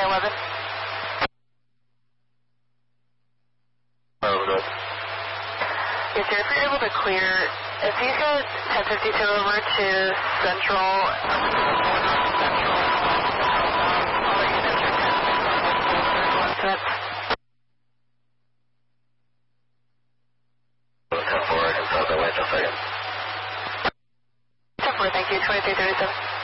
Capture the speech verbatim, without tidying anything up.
eleven. Oh, good. Yes, sir. If you're able to clear, if you get ten fifty-two over to Central, Central, all the units are ten. ten four, I can stop that way in a second. ten four, thank you. twenty-three thirty-seven.